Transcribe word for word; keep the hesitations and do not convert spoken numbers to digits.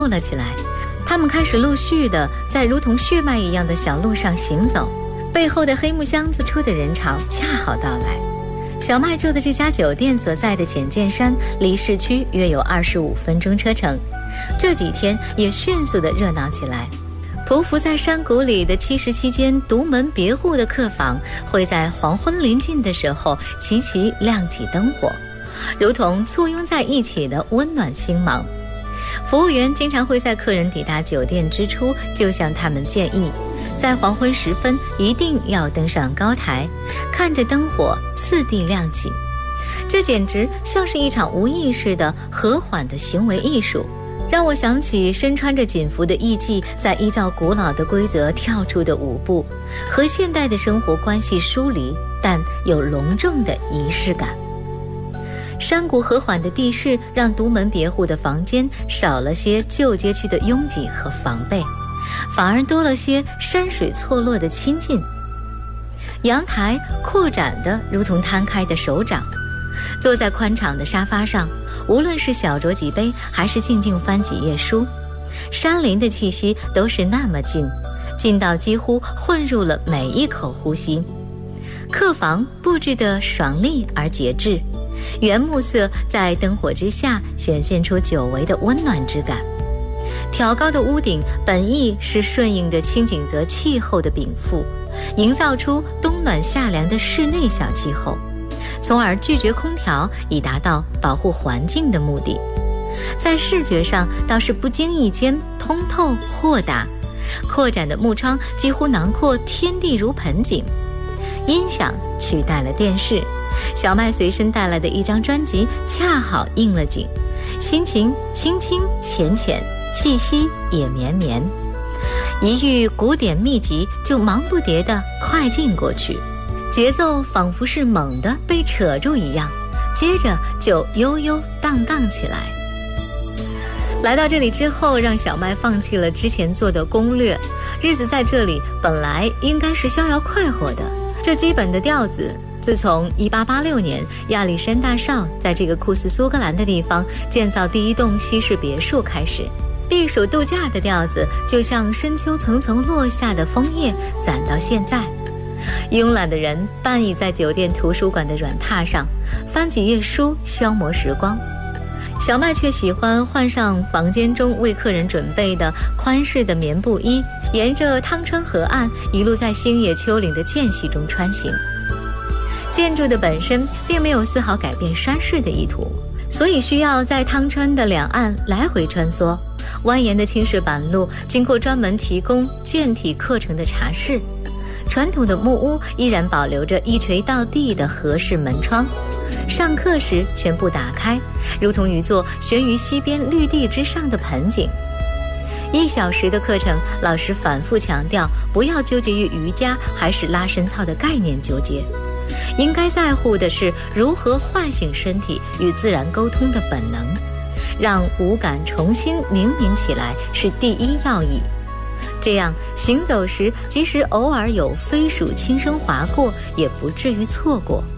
了起来。他们开始陆续的在如同血脉一样的小路上行走，背后的黑木箱子处的人潮恰好到来。小麦住的这家酒店所在的浅见山离市区约有二十五分钟车程，这几天也迅速的热闹起来。匍匐在山谷里的七十七间独门别户的客房会在黄昏临近的时候齐齐亮起灯火，如同簇拥在一起的温暖星芒。服务员经常会在客人抵达酒店之初就向他们建议，在黄昏时分一定要登上高台，看着灯火次第亮起。这简直像是一场无意识的和缓的行为艺术，让我想起身穿着锦服的艺妓在依照古老的规则跳出的舞步，和现代的生活关系疏离，但有隆重的仪式感。山谷和缓的地势让独门别户的房间少了些旧街区的拥挤和防备，反而多了些山水错落的亲近。阳台扩展的如同摊开的手掌，坐在宽敞的沙发上，无论是小酌几杯还是静静翻几页书，山林的气息都是那么近，近到几乎混入了每一口呼吸。客房布置得爽丽而节制，原木色在灯火之下显现出久违的温暖之感。挑高的屋顶本意是顺应着清景泽气候的禀赋，营造出冬暖夏凉的室内小气候，从而拒绝空调，以达到保护环境的目的。在视觉上倒是不经意间通透豁达，扩展的木窗几乎囊括天地如盆景。音响取代了电视，小麦随身带来的一张专辑恰好应了景，心情轻轻浅浅，气息也绵绵。一遇古典秘籍就忙不迭地快进过去，节奏仿佛是猛地被扯住一样，接着就悠悠荡荡起来。来到这里之后，让小麦放弃了之前做的攻略，日子在这里本来应该是逍遥快活的，这基本的调子自从一八八六年亚历山大少在这个酷似苏格兰的地方建造第一栋西式别墅开始，避暑度假的调子就像深秋层层落下的枫叶，攒到现在。慵懒的人半倚在酒店图书馆的软榻上，翻几页书消磨时光。小麦却喜欢换上房间中为客人准备的宽适的棉布衣，沿着汤川河岸一路在星野丘陵的间隙中穿行。建筑的本身并没有丝毫改变山势的意图，所以需要在汤川的两岸来回穿梭。蜿蜒的青石板路经过专门提供健体课程的茶室，传统的木屋依然保留着一垂到地的和式门窗，上课时全部打开，如同一座悬于溪边绿地之上的盆景。一小时的课程，老师反复强调不要纠结于瑜伽还是拉伸操的概念纠结，应该在乎的是如何唤醒身体与自然沟通的本能，让五感重新灵敏起来是第一要义。这样行走时即使偶尔有飞鼠轻声划过，也不至于错过。